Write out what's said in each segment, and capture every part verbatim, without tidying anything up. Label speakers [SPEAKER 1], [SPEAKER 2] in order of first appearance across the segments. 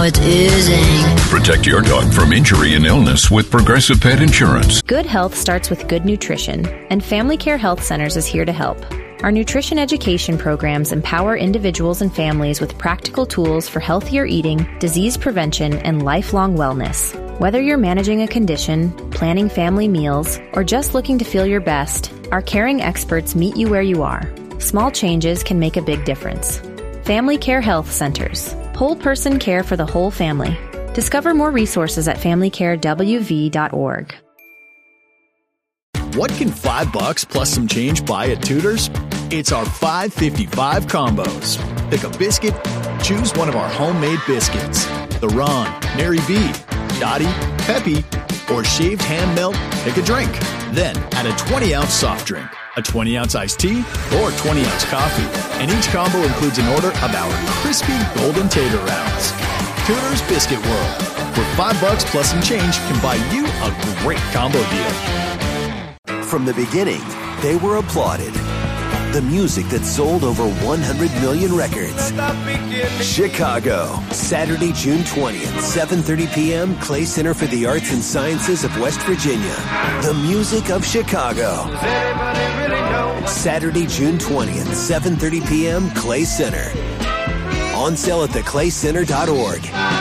[SPEAKER 1] now it's oozing.
[SPEAKER 2] Protect your dog from injury and illness with Progressive Pet Insurance.
[SPEAKER 3] Good health starts with good nutrition, and Family Care Health Centers is here to help. Our nutrition education programs empower individuals and families with practical tools for healthier eating, disease prevention, and lifelong wellness. Whether you're managing a condition, planning family meals, or just looking to feel your best, our caring experts meet you where you are. Small changes can make a big difference. Family Care Health Centers. Whole person care for the whole family. Discover more resources at family care w v dot org.
[SPEAKER 4] What can five bucks plus some change buy at Tudor's? It's our five fifty-five combos. Pick a biscuit, choose one of our homemade biscuits. The Ron, Mary V, Dottie, Peppy, or shaved ham melt, pick a drink. Then add a twenty ounce soft drink, a twenty ounce iced tea, or twenty ounce coffee. And each combo includes an order of our crispy golden tater rounds. Tudor's Biscuit World, where five bucks plus some change can buy you a great combo deal.
[SPEAKER 5] From the beginning, they were applauded. The music that sold over one hundred million records. Chicago, Saturday, June twentieth, seven thirty p.m., Clay Center for the Arts and Sciences of West Virginia. The music of Chicago. Saturday, June twentieth, seven thirty p.m., Clay Center. On sale at the clay center dot org.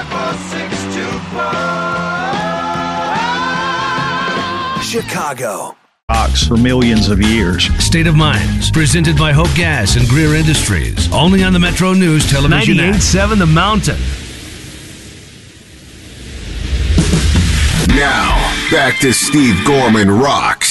[SPEAKER 5] Chicago.
[SPEAKER 6] For millions of years.
[SPEAKER 7] State of Minds, presented by Hope Gas and Greer Industries. Only on the Metro News Television
[SPEAKER 8] ninety-eight point seven The Mountain.
[SPEAKER 9] Now, back to Steve Gorman Rocks